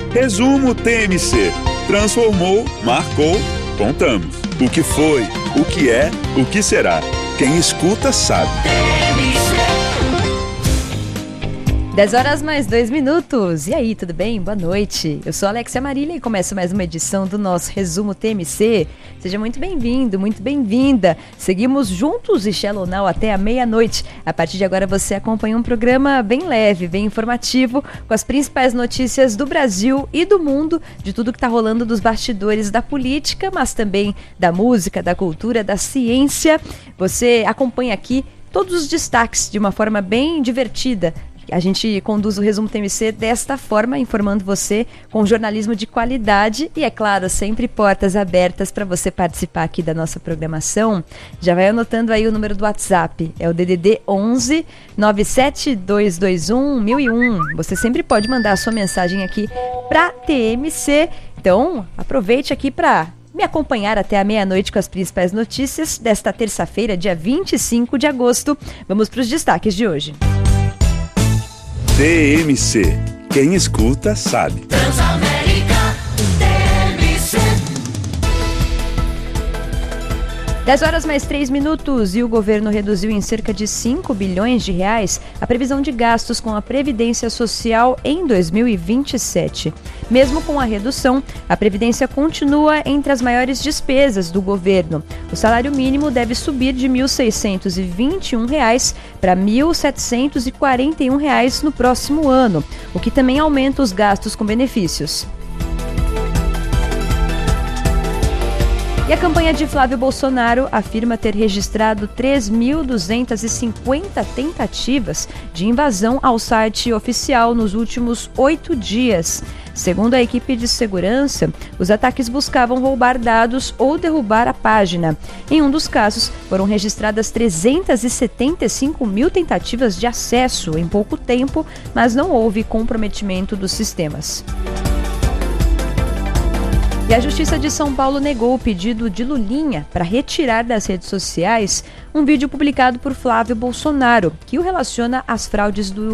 Resumo TMC. Transformou, marcou, contamos. O que foi, o que é, o que será. Quem escuta sabe. 10 horas mais 2 minutos. E aí, tudo bem? Boa noite. Eu sou a Alexia Marília e começo mais uma edição do nosso Resumo TMC. Seja muito bem-vindo, muito bem-vinda. Seguimos juntos e Shallow Now até a meia-noite. A partir de agora você acompanha um programa bem leve, bem informativo, com as principais notícias do Brasil e do mundo, de tudo que está rolando dos bastidores da política, mas também da música, da cultura, da ciência. Você acompanha aqui todos os destaques de uma forma bem divertida. A gente conduz o Resumo TMC desta forma, informando você com jornalismo de qualidade e, é claro, sempre portas abertas para você participar aqui da nossa programação. Já vai anotando aí o número do WhatsApp, é o DDD 11 97221 1001. Você sempre pode mandar a sua mensagem aqui para TMC. Então, aproveite aqui para me acompanhar até a meia-noite com as principais notícias desta terça-feira, dia 25 de agosto. Vamos para os destaques de hoje. TMC. Quem escuta sabe. Transamérica TMC. 10 horas mais 3 minutos e o governo reduziu em cerca de 5 bilhões de reais a previsão de gastos com a Previdência Social em 2027. Mesmo com a redução, a Previdência continua entre as maiores despesas do governo. O salário mínimo deve subir de R$ 1.621 para R$ 1.741 no próximo ano, o que também aumenta os gastos com benefícios. E a campanha de Flávio Bolsonaro afirma ter registrado 3.250 tentativas de invasão ao site oficial nos últimos 8 dias. Segundo a equipe de segurança, os ataques buscavam roubar dados ou derrubar a página. Em um dos casos, foram registradas 375 mil tentativas de acesso em pouco tempo, mas não houve comprometimento dos sistemas. E a Justiça de São Paulo negou o pedido de Lulinha para retirar das redes sociais um vídeo publicado por Flávio Bolsonaro, que o relaciona às fraudes do